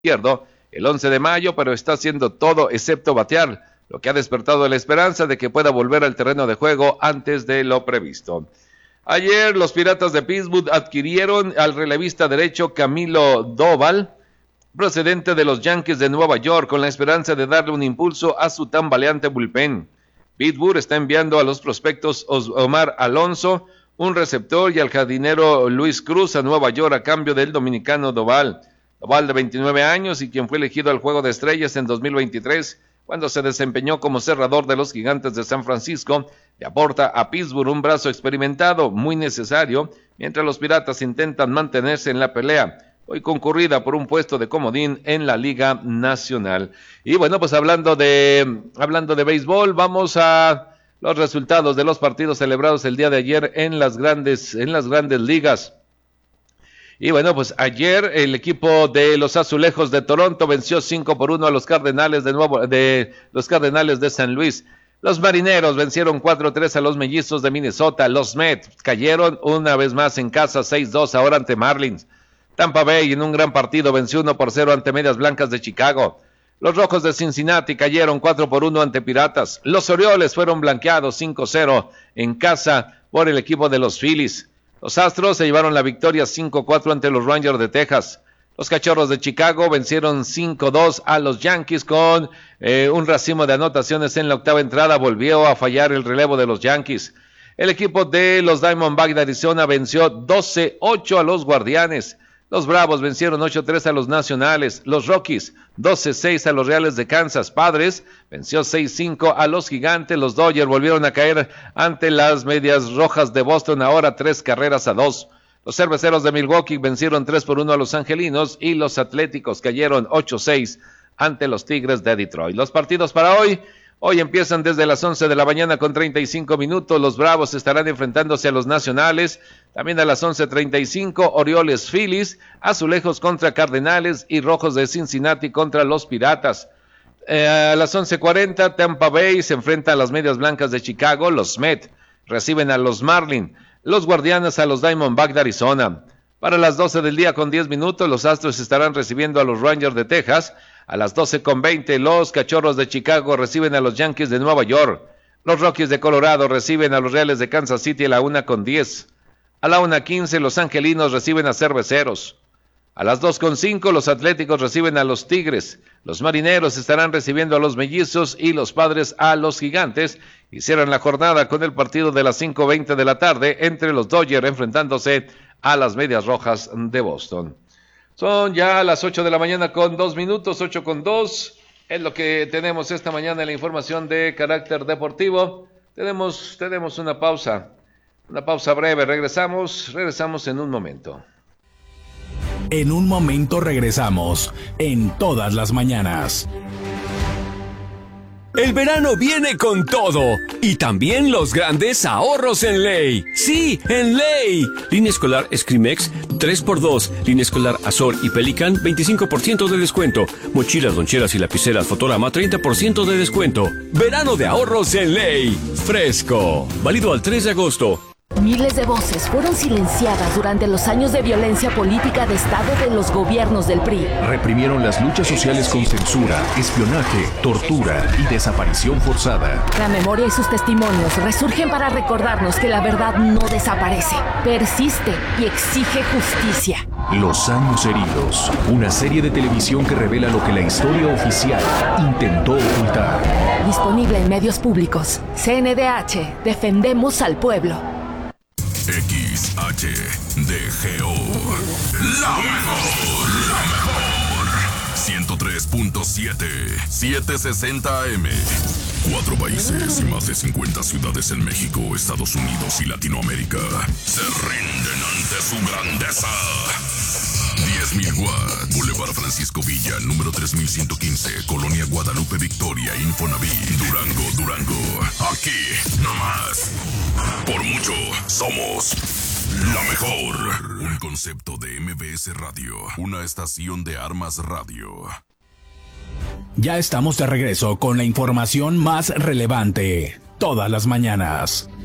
izquierdo el 11 de mayo, pero está haciendo todo excepto batear, lo que ha despertado la esperanza de que pueda volver al terreno de juego antes de lo previsto. Ayer los Piratas de Pittsburgh adquirieron al relevista derecho Camilo Doval, procedente de los Yankees de Nueva York, con la esperanza de darle un impulso a su tambaleante bullpen. Pittsburgh está enviando a los prospectos Omar Alonso, un receptor, y al jardinero Luis Cruz a Nueva York a cambio del dominicano Doval. Doval, de 29 años y quien fue elegido al Juego de Estrellas en 2023, cuando se desempeñó como cerrador de los Gigantes de San Francisco, le aporta a Pittsburgh un brazo experimentado muy necesario, mientras los Piratas intentan mantenerse en la pelea, hoy concurrida por un puesto de comodín en la Liga Nacional. Y bueno, pues hablando de béisbol, vamos a los resultados de los partidos celebrados el día de ayer en las grandes ligas. Y bueno, pues ayer el equipo de los Azulejos de Toronto venció 5-1 a los Cardenales de San Luis. Los Marineros vencieron 4-3 a los Mellizos de Minnesota. Los Mets cayeron una vez más en casa 6-2 ahora ante Marlins. Tampa Bay en un gran partido venció 1-0 ante Medias Blancas de Chicago. Los Rojos de Cincinnati cayeron 4-1 ante Piratas. Los Orioles fueron blanqueados 5-0 en casa por el equipo de los Phillies. Los Astros se llevaron la victoria 5-4 ante los Rangers de Texas. Los Cachorros de Chicago vencieron 5-2 a los Yankees con un racimo de anotaciones en la octava entrada. Volvió a fallar el relevo de los Yankees. El equipo de los Diamondbacks de Arizona venció 12-8 a los Guardianes. Los Bravos vencieron 8-3 a los Nacionales. Los Rockies 12-6 a los Reales de Kansas. Padres venció 6-5 a los Gigantes. Los Dodgers volvieron a caer ante las Medias Rojas de Boston, ahora 3-2. Los Cerveceros de Milwaukee vencieron 3-1 a los Angelinos y los Atléticos cayeron 8-6 ante los Tigres de Detroit. Los partidos para hoy empiezan desde las 11 de la mañana con 35 minutos. Los Bravos estarán enfrentándose a los Nacionales. También a las 11:35, Orioles Phillies, Azulejos contra Cardenales y Rojos de Cincinnati contra los Piratas. A las 11:40, Tampa Bay se enfrenta a las Medias Blancas de Chicago. Los Mets reciben a los Marlins. Los Guardianes a los Diamondbacks de Arizona. Para las 12 del día con 10 minutos, los Astros estarán recibiendo a los Rangers de Texas. A las 12:20, los Cachorros de Chicago reciben a los Yankees de Nueva York. Los Rockies de Colorado reciben a los Reales de Kansas City a la 1:10. A la 1:15, los Angelinos reciben a Cerveceros. A las 2:05, los Atléticos reciben a los Tigres. Los Marineros estarán recibiendo a los Mellizos y los Padres a los Gigantes. Y cierran la jornada con el partido de las 5:20 de la tarde entre los Dodgers enfrentándose a las Medias Rojas de Boston. Son ya las 8 de la mañana con 2 minutos, 8:02. Es lo que tenemos esta mañana en la información de carácter deportivo. Tenemos una pausa breve. Regresamos en un momento. En un momento regresamos en Todas las Mañanas. El verano viene con todo y también los grandes ahorros en Ley. Sí, en Ley. Línea escolar Scrimex 3x2, línea escolar Azor y Pelican 25% de descuento. Mochilas, loncheras y lapiceras Fotorama 30% de descuento. Verano de ahorros en Ley. Fresco. Válido al 3 de agosto. Miles de voces fueron silenciadas durante los años de violencia política de Estado de los gobiernos del PRI. Reprimieron las luchas sociales con censura, espionaje, tortura y desaparición forzada. La memoria y sus testimonios resurgen para recordarnos que la verdad no desaparece, persiste y exige justicia. Los años heridos, una serie de televisión que revela lo que la historia oficial intentó ocultar. Disponible en medios públicos. CNDH, defendemos al pueblo. XHDGO, la mejor, 103.7, 760 AM. 4 países y más de 50 ciudades en México, Estados Unidos y Latinoamérica se rinden ante su grandeza. 10.000 watts, Boulevard Francisco Villa, número 3115, Colonia Guadalupe Victoria, Infonavit, Durango. Aquí, nomás. Por mucho, somos la mejor. Un concepto de MBS Radio, una estación de Armas Radio. Ya estamos de regreso con la información más relevante. Todas las mañanas.